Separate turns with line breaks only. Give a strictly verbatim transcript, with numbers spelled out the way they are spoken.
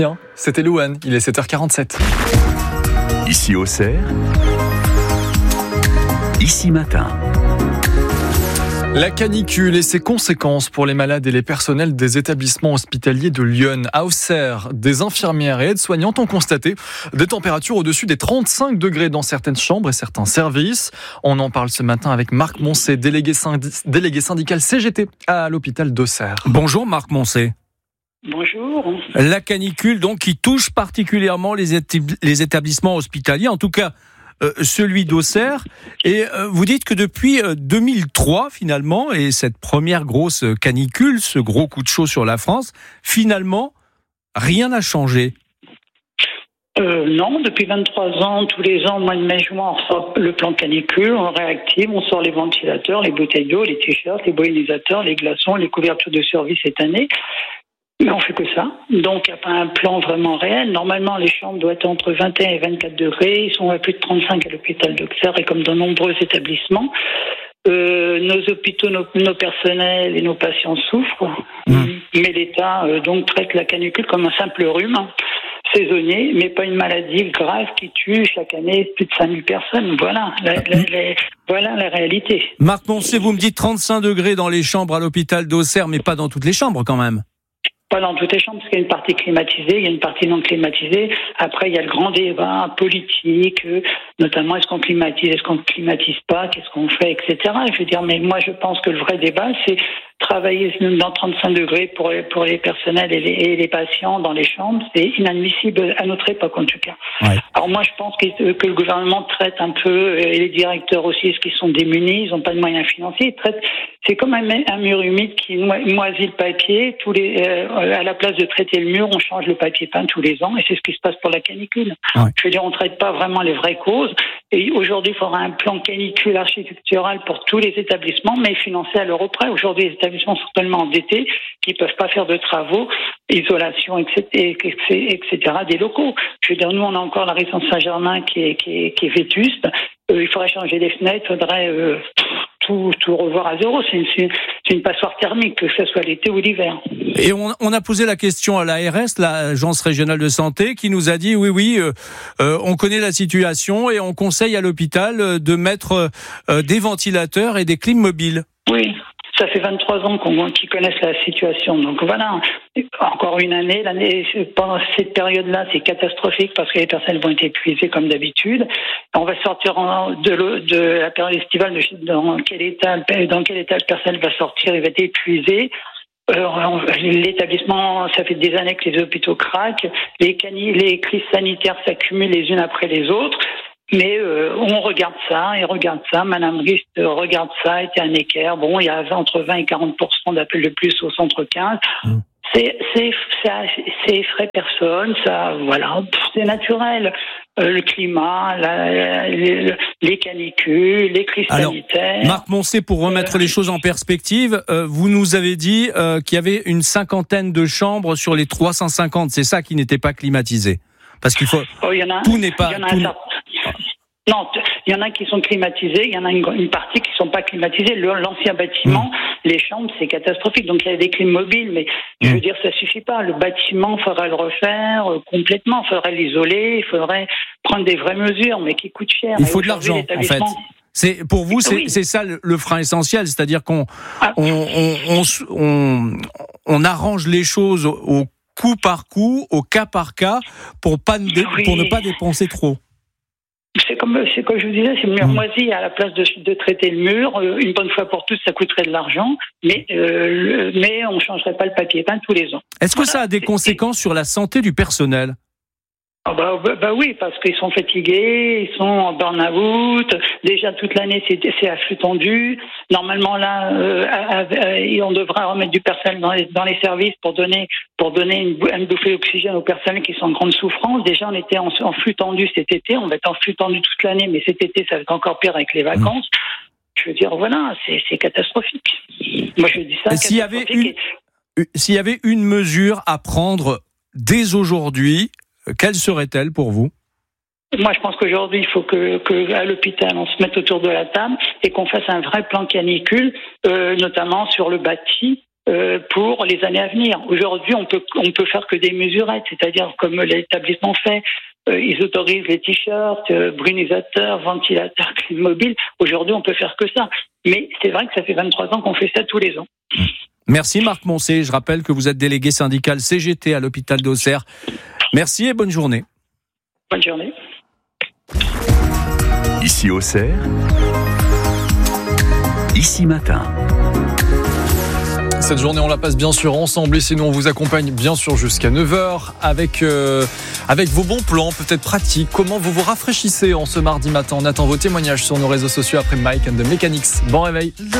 Merci, hein. C'était Louane, il est sept heures quarante-sept.
Ici Auxerre, Ici Matin.
La canicule et ses conséquences pour les malades et les personnels des établissements hospitaliers de Lyon. À Auxerre, des infirmières et aides-soignantes ont constaté des températures au-dessus des trente-cinq degrés dans certaines chambres et certains services. On en parle ce matin avec Marc Moncé, délégué, syndi- délégué syndical C G T à l'hôpital d'Auxerre.
Bonjour Marc Moncé.
Bonjour.
La canicule donc qui touche particulièrement les, étab- les établissements hospitaliers, en tout cas euh, celui d'Auxerre. Et euh, vous dites que depuis euh, deux mille trois finalement, et cette première grosse canicule, ce gros coup de chaud sur la France, finalement rien n'a changé.
Euh, non, depuis vingt-trois ans, tous les ans, au mois de mai-juin, on sort le plan canicule, on réactive, on sort les ventilateurs, les bouteilles d'eau, les t-shirts, les boélisateurs, les glaçons, les couvertures de survie cette année. Mais on fait que ça. Donc, il n'y a pas un plan vraiment réel. Normalement, les chambres doivent être entre vingt et un et vingt-quatre degrés. Ils sont à plus de trente-cinq à l'hôpital d'Auxerre et comme dans nombreux établissements. Euh, nos hôpitaux, nos, nos personnels et nos patients souffrent. Mmh. Mais l'État euh, donc traite la canicule comme un simple rhume saisonnier, mais pas une maladie grave qui tue chaque année plus de cinq mille personnes. Voilà la, la, la, voilà la réalité.
Marc Moncé, vous me dites trente-cinq degrés dans les chambres à l'hôpital d'Auxerre, mais pas dans toutes les chambres quand même.
Pas dans toutes les chambres, parce qu'il y a une partie climatisée, il y a une partie non climatisée. Après, il y a le grand débat politique, notamment est-ce qu'on climatise, est-ce qu'on ne climatise pas, qu'est-ce qu'on fait, et cetera. Je veux dire, mais moi, je pense que le vrai débat, c'est travailler dans trente-cinq degrés pour les, pour les personnels et les, et les patients dans les chambres. C'est inadmissible à notre époque, en tout cas. Ouais. Alors moi, je pense que, que le gouvernement traite un peu, et les directeurs aussi, ce qui sont démunis, ils n'ont pas de moyens financiers, ils traitent. C'est comme un, un mur humide qui moisit le papier. Tous les, euh, à la place de traiter le mur, on change le papier peint tous les ans, et c'est ce qui se passe pour la canicule. Ouais. Je veux dire, on ne traite pas vraiment les vraies causes. Et aujourd'hui, il faudra un plan canicule architectural pour tous les établissements, mais financé à l'euro près. Aujourd'hui, les établissements sont tellement endettés qu'ils ne peuvent pas faire de travaux, isolation, et cetera, des locaux. Je veux dire, nous, on a encore la résidence Saint-Germain qui est, qui est, qui est vétuste. Euh, il faudrait changer les fenêtres, il faudrait euh, tout, tout revoir à zéro. C'est une, c'est une passoire thermique, que ce soit l'été ou l'hiver.
Et on, on a posé la question à l'A R S, l'Agence régionale de santé, qui nous a dit oui, oui, euh, euh, on connaît la situation et on conseille à l'hôpital de mettre euh, des ventilateurs et des clims mobiles.
Oui. Ça fait vingt-trois ans qu'on, qu'ils connaissent la situation. Donc voilà, encore une année. L'année pendant cette période-là, c'est catastrophique parce que les personnes vont être épuisées comme d'habitude. On va sortir en, de, de la période estivale, de, dans quel état, dans quel état le personnel va sortir, il va être épuisé. Euh, l'établissement, ça fait des années que les hôpitaux craquent. Les, cani- les crises sanitaires s'accumulent les unes après les autres. Mais euh, on regarde ça, et regarde ça. Madame Rist regarde ça, était un équerre. Bon, il y a entre vingt et quarante pour cent d'appels de plus au centre quinze. Mmh. C'est, c'est, ça, c'est effraie personne. Ça, voilà, c'est naturel. Euh, le climat, la, les, les canicules, les crises
Alors,
sanitaires.
Marc Moncé, pour remettre euh, les choses en perspective, euh, vous nous avez dit euh, qu'il y avait une cinquantaine de chambres sur les trois cent cinquante. C'est ça qui n'était pas climatisé. Parce qu'il faut.
Oh, y en a,
tout n'est pas.
Y en a
tout
un Non, il y en a qui sont climatisés, il y en a une, une partie qui ne sont pas climatisées. Le, l'ancien bâtiment, mmh. les chambres, c'est catastrophique. Donc il y a des clims mobiles, mais mmh. je veux dire, ça suffit pas. Le bâtiment, il faudrait le refaire euh, complètement, il faudrait l'isoler, il faudrait prendre des vraies mesures, mais qui coûtent cher.
Il faut de l'argent, en fait. C'est, pour vous, c'est,
oui.
c'est ça le, le frein essentiel, c'est-à-dire qu'on ah. on, on, on, on, on arrange les choses au, au coup par coup, au cas par cas, pour, pas ne,
oui.
pour ne pas dépenser trop.
C'est comme, c'est comme je vous disais, c'est le mur mmh. moisi. À la place de, de traiter le mur, euh, une bonne fois pour toutes, ça coûterait de l'argent, mais, euh, le, mais on ne changerait pas le papier peint tous les ans.
Est-ce que voilà. ça a des conséquences sur la santé du personnel ?
Ah bah, bah, bah oui, parce qu'ils sont fatigués, ils sont en burn-out. Déjà toute l'année, c'est, c'est à flux tendu. Normalement là, euh, à, à, on devra remettre du personnel dans les, dans les services pour donner pour donner une, une bouffée d'oxygène aux personnels qui sont en grande souffrance. Déjà, on était en, en flux tendu cet été. On va être en flux tendu toute l'année, mais cet été, ça va être encore pire avec les vacances. Mmh. Je veux dire, voilà, c'est, c'est catastrophique. Moi, je dis ça.
S'il y avait une, et... s'il y avait une mesure à prendre dès aujourd'hui, quelle serait-elle pour vous ?
Moi, je pense qu'aujourd'hui, il faut que, que à l'hôpital, on se mette autour de la table et qu'on fasse un vrai plan canicule, euh, notamment sur le bâti, euh, pour les années à venir. Aujourd'hui, on peut on peut faire que des mesurettes, c'est-à-dire comme l'établissement fait. Euh, ils autorisent les t-shirts, euh, brunisateurs, ventilateurs, clim mobile. Aujourd'hui, on peut faire que ça. Mais c'est vrai que ça fait vingt-trois ans qu'on fait ça tous les ans.
Merci Marc Moncé. Je rappelle que vous êtes délégué syndical C G T à l'hôpital d'Auxerre. Merci et bonne journée.
Bonne journée.
Ici Auxerre, Ici Matin.
Cette journée, on la passe bien sûr ensemble et sinon on vous accompagne bien sûr jusqu'à neuf heures avec, euh, avec vos bons plans, peut-être pratiques. Comment vous vous rafraîchissez en ce mardi matin? On attend vos témoignages sur nos réseaux sociaux après Mike and the Mechanics. Bon réveil.